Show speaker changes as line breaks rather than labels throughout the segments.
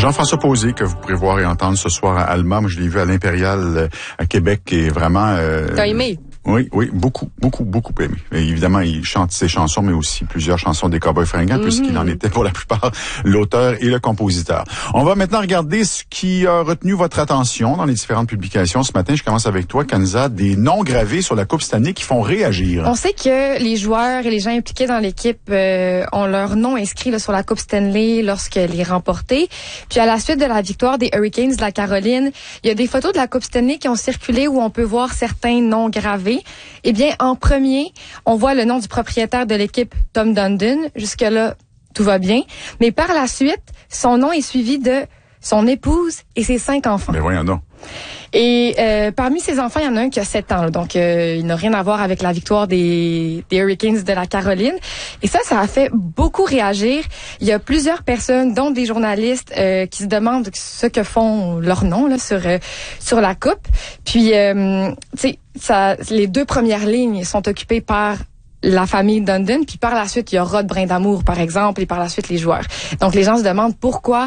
Jean-François Posé, que vous pourrez voir et entendre ce soir à Alma. Moi, je l'ai vu à l'Impérial à Québec, et vraiment...
T'as aimé?
Oui, beaucoup aimé. Et évidemment, il chante ses chansons, mais aussi plusieurs chansons des Cowboys fringants, puisqu'il en était pour la plupart l'auteur et le compositeur. On va maintenant regarder ce qui a retenu votre attention dans les différentes publications. Ce matin, je commence avec toi, Kanza, des noms gravés sur la Coupe Stanley qui font réagir.
On sait que les joueurs et les gens impliqués dans l'équipe ont leur nom inscrit là, sur la Coupe Stanley lorsqu'elle est remportée. Puis à la suite de la victoire des Hurricanes de la Caroline, il y a des photos de la Coupe Stanley qui ont circulé où on peut voir certains noms gravés. Eh bien, en premier, on voit le nom du propriétaire de l'équipe, Tom Dundon. Jusque-là, tout va bien. Mais par la suite, son nom est suivi de son épouse et ses 5 enfants.
Mais voyons donc.
Et parmi ses enfants, il y en a un qui a 7 ans. Là, donc, il n'a rien à voir avec la victoire des Hurricanes de la Caroline. Et ça a fait beaucoup réagir. Il y a plusieurs personnes, dont des journalistes, qui se demandent ce que font leurs noms là, sur la coupe. Puis, tu sais, les 2 premières lignes sont occupées par la famille Dundon, puis par la suite, il y a Rod Brindamour, par exemple, et par la suite, les joueurs. Donc, les gens se demandent pourquoi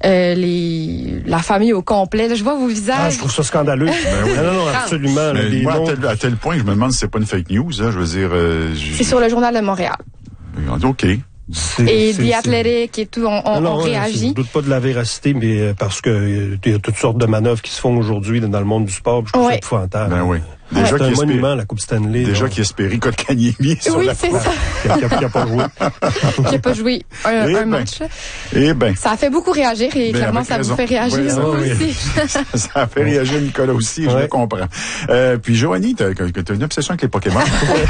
la famille au complet. Là, je vois vos visages.
Je trouve ça scandaleux. Non, absolument.
Mais moi, à tel point, je me demande si c'est pas une fake news. Hein, je veux dire...
C'est sur le Journal de Montréal.
OK.
Et The Athletic et tout, on réagit.
Je ne doute pas de la véracité, mais parce que il y a toutes sortes de manœuvres qui se font aujourd'hui dans le monde du sport. Je trouve ça épouvantable.
Ben oui.
Déjà c'est un monument, la Coupe Stanley.
Déjà qui espérait Kotkaniemi sur la coupe.
Oui, c'est ça.
Qui n'a pas joué.
Qui n'a pas joué un match.
Eh ben.
Ça a fait beaucoup réagir et clairement, ça vous fait réagir aussi.
Ça a fait réagir Nicolas aussi, je le comprends. Puis Joanie, t'as une obsession avec les Pokémon.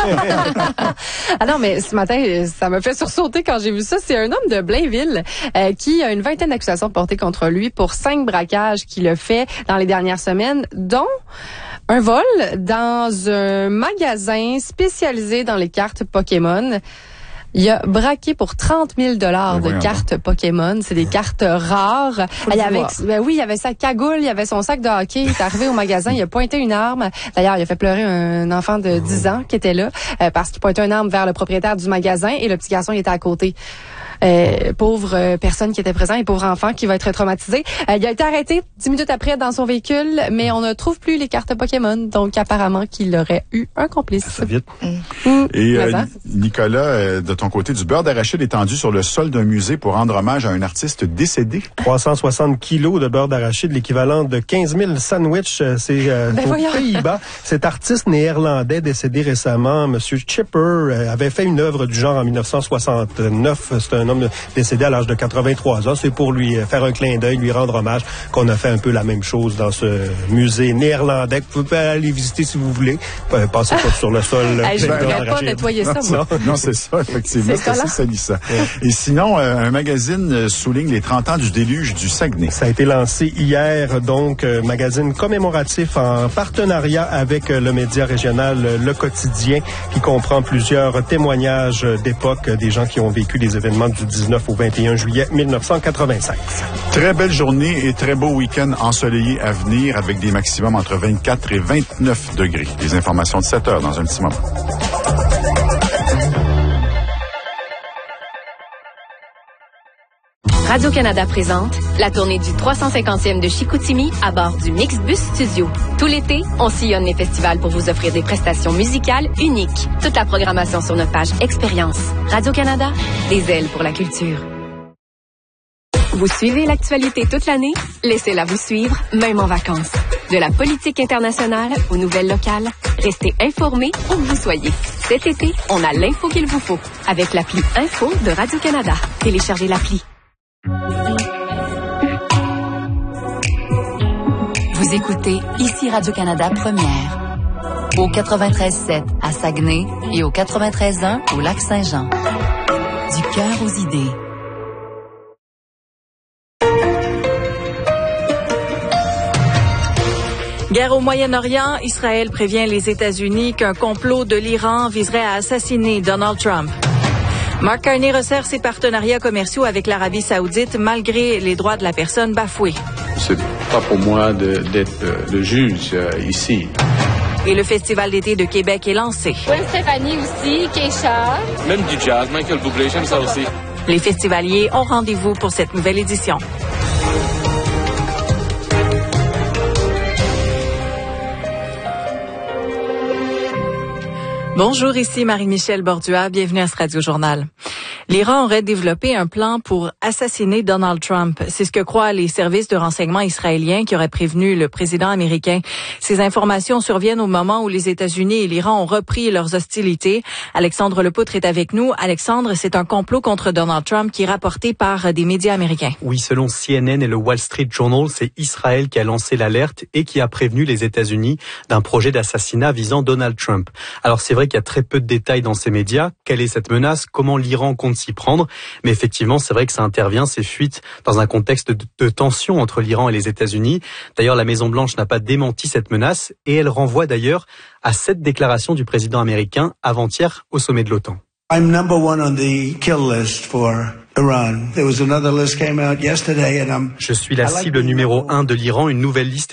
Ah non, mais ce matin, ça m'a fait sursauter quand j'ai vu ça. C'est un homme de Blainville qui a une vingtaine d'accusations portées contre lui pour 5 braquages qu'il a fait dans les dernières semaines, dont un vol dans un magasin spécialisé dans les cartes Pokémon. Il a braqué pour 30 000 de cartes Pokémon. C'est des cartes rares. Il avait sa cagoule, il avait son sac de hockey. Il est arrivé au magasin, il a pointé une arme. D'ailleurs, il a fait pleurer un enfant de 10 ans qui était là parce qu'il pointait une arme vers le propriétaire du magasin et le petit garçon il était à côté. Pauvre personne qui était présent et pauvre enfant qui va être traumatisé. Il a été arrêté 10 minutes après dans son véhicule, mais on ne trouve plus les cartes Pokémon. Donc, apparemment qu'il aurait eu un complice.
Ça vite.
Et Nicolas, de ton côté, du beurre d'arachide étendu sur le sol d'un musée pour rendre hommage à un artiste décédé.
360 kilos de beurre d'arachide, l'équivalent de 15 000 sandwichs. C'est aux Pays-Bas. Cet artiste néerlandais décédé récemment, Monsieur Chipper, avait fait une œuvre du genre en 1969. C'est un homme décédé à l'âge de 83 ans. C'est pour lui faire un clin d'œil, lui rendre hommage, qu'on a fait un peu la même chose dans ce musée néerlandais. Vous pouvez aller visiter si vous voulez. Passez pas sur le sol.
Je ne voudrais pas nettoyer ça, moi.
Non, c'est ça, effectivement. C'est assez salissant. Et sinon, un magazine souligne les 30 ans du déluge du Saguenay.
Ça a été lancé hier, donc, magazine commémoratif en partenariat avec le média régional Le Quotidien, qui comprend plusieurs témoignages d'époque des gens qui ont vécu les événements du 19 au 21 juillet 1985.
Très belle journée et très beau week-end ensoleillé à venir avec des maximums entre 24 et 29 degrés. Les informations de 7 heures dans un petit moment.
Radio-Canada présente la tournée du 350e de Chicoutimi à bord du Mixbus Studio. Tout l'été, on sillonne les festivals pour vous offrir des prestations musicales uniques. Toute la programmation sur notre page Expérience. Radio-Canada, des ailes pour la culture. Vous suivez l'actualité toute l'année? Laissez-la vous suivre, même en vacances. De la politique internationale aux nouvelles locales, restez informés où que vous soyez. Cet été, on a l'info qu'il vous faut avec l'appli Info de Radio-Canada. Téléchargez l'appli.
Vous écoutez ici Radio-Canada Première. Au 93.7 à Saguenay et au 93.1 au Lac-Saint-Jean. Du cœur aux idées.
Guerre au Moyen-Orient, Israël prévient les États-Unis qu'un complot de l'Iran viserait à assassiner Donald Trump. Mark Carney resserre ses partenariats commerciaux avec l'Arabie Saoudite malgré les droits de la personne bafoués.
C'est pas pour moi d'être le juge ici.
Et le Festival d'été de Québec est lancé.
Gwen Stefani aussi, Keisha.
Même du jazz, Michael Bublé, j'aime ça aussi.
Les festivaliers ont rendez-vous pour cette nouvelle édition. Bonjour, ici Marie-Michel Bordua. Bienvenue à ce Radio-Journal. L'Iran aurait développé un plan pour assassiner Donald Trump. C'est ce que croient les services de renseignement israéliens qui auraient prévenu le président américain. Ces informations surviennent au moment où les États-Unis et l'Iran ont repris leurs hostilités. Alexandre Lepoutre est avec nous. Alexandre, c'est un complot contre Donald Trump qui est rapporté par des médias américains.
Oui, selon CNN et le Wall Street Journal, c'est Israël qui a lancé l'alerte et qui a prévenu les États-Unis d'un projet d'assassinat visant Donald Trump. Alors c'est vrai qu'il y a très peu de détails dans ces médias. Quelle est cette menace? Comment l'Iran compte s'y prendre? Mais effectivement, c'est vrai que ça intervient, ces fuites, dans un contexte de tension entre l'Iran et les États-Unis. D'ailleurs, la Maison-Blanche n'a pas démenti cette menace et elle renvoie d'ailleurs à cette déclaration du président américain avant-hier au sommet de l'OTAN.
I'm number one on the kill list for Iran. There was another list came out yesterday and
Je suis la cible numéro 1 de l'Iran. Une nouvelle liste